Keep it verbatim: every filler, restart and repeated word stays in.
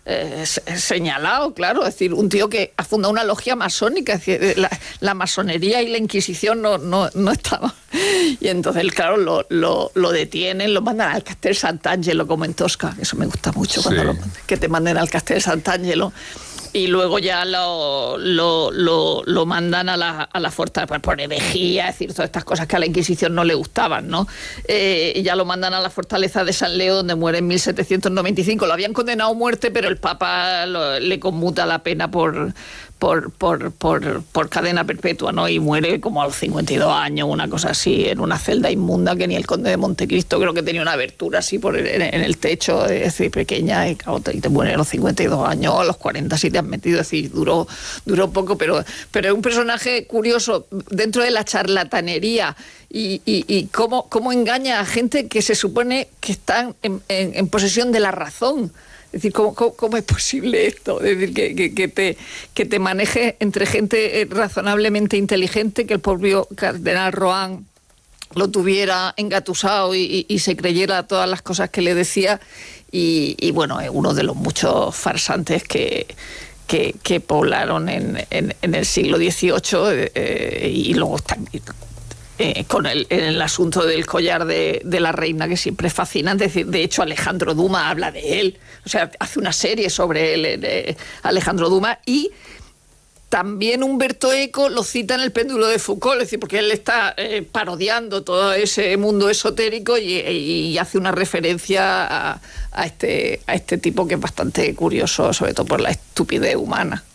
eh, señalado, claro, es decir, un tío que ha fundado una logia masónica, es decir, la, la masonería y la Inquisición no, no, no estaban. Y entonces, claro, lo, lo, lo detienen, lo mandan al Castel Sant'Angelo, como en Tosca, eso me gusta mucho, cuando sí. lo, que te manden al Castel Sant'Angelo. Y luego ya lo, lo, lo, lo mandan a la, a la fortaleza por herejía, es decir, todas estas cosas que a la Inquisición no le gustaban, ¿no? Eh, y ya lo mandan a la fortaleza de San Leo, donde muere en mil setecientos noventa y cinco. Lo habían condenado a muerte, pero el Papa lo, le conmuta la pena por, por, por, por, por cadena perpetua, ¿no? Y muere como a los cincuenta y dos años, una cosa así, en una celda inmunda que ni el conde de Montecristo, creo que tenía una abertura así por el, en, en el techo, es decir, pequeña, y, y te muere a los cincuenta y dos años, a los cuarenta si te has metido, es decir, duró, duró poco, pero, pero es un personaje curioso dentro de la charlatanería y, y, y cómo, cómo engaña a gente que se supone que están en, en, en posesión de la razón. Es decir, ¿cómo, cómo, cómo es posible esto? Es decir, que, que, que, te, que te maneje entre gente razonablemente inteligente, que el propio cardenal Rohan lo tuviera engatusado y, y, y se creyera todas las cosas que le decía. Y, y bueno, es uno de los muchos farsantes que, que, que poblaron en, en, en el siglo dieciocho eh, y luego están... Eh, con el, el asunto del collar de, de la reina, que siempre es fascinante. De hecho, Alejandro Dumas habla de él, o sea, hace una serie sobre él, eh, Alejandro Dumas, y también Humberto Eco lo cita en El péndulo de Foucault, es decir, porque él está eh, parodiando todo ese mundo esotérico y, y hace una referencia a, a, este, a este tipo que es bastante curioso, sobre todo por la estupidez humana.